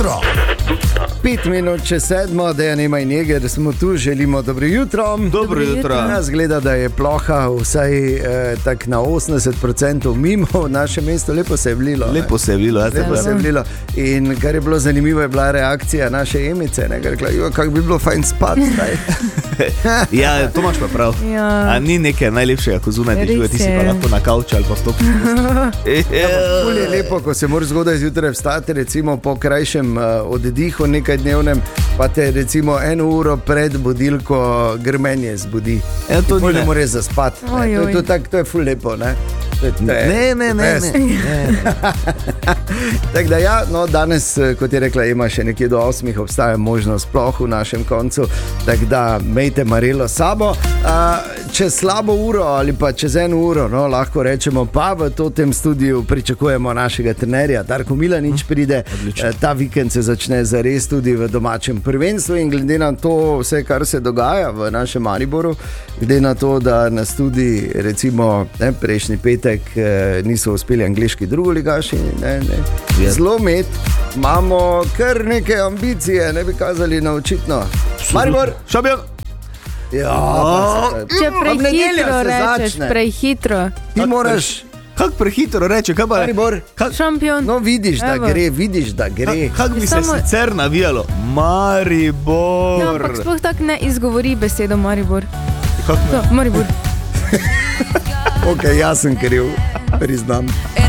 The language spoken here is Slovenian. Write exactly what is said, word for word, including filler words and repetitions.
jutro. Pet minut čez sedmo, da je Nemaj Neger, smo tu, želimo dobro jutro. Dobro jutro. Nas gleda, da je ploha vsaj eh, tak na osemdeset procentov mimo v našem mestu, lepo se je vlilo. Lepo se je vlilo, lepo se je vlilo. In kar je bilo zanimivo, je bila reakcija naše Emice, ne, ker je rekla, jo, kako bi bilo fajn spati zdaj. Ja, to imaš pa prav. Ja. A ni nekaj najlepšega, ko zunaj Res dežuje, ti si je. pa lahko na kavču ali pa stopiš. Ful je lepo, ko se moraš zgodaj zjutraj vstati, recimo po krajšem uh, oddihu nekaj dnevnem, pa te recimo eno uro pred budilko grmenje zbudi. Ja, to Ful ni ne ne. moreš zaspati. ne. Oj, To, oj. to, to, to je ful lepo, ne? To je- to je Ne, ne, ne, best. ne. ne. Tako da ja, no, danes, eh, kot je rekla Ema, še nekje do osmih obstaja možnost sploh v našem koncu, tako da imejte marelo s sabo. A, čez slabo uro ali pa čez eno uro, no, lahko rečemo, pa v tem studiu pričakujemo našega trenerja. Darko Milanič pride, Odlično. Eh, ta vikend se začne zares tudi v domačem prvenstvu in glede na to vse, kar se dogaja v našem Mariboru, glede na to, da nas tudi recimo ne, prejšnji petek eh, niso uspeli angleški drugoligaši, ne, ne. Ja. Zelo med, imamo kar neke ambicije, ne bi kazali na očitno. Maribor! Šabjan! Ja, pa se- Če Ob nedeljo prehitro se rečeš, začne. prehitro. Ti moraš, Kako prehitro reče, kaj pa je? Maribor, Šampion. no vidiš, da Evo. gre, vidiš, da gre. Kako bi se Samo- sicer navijalo? Ja, Maribor! ampak sploh tako ne izgovori besedo Maribor. Kako ne? To, Maribor. Ok, jaz sem kriv, priznam.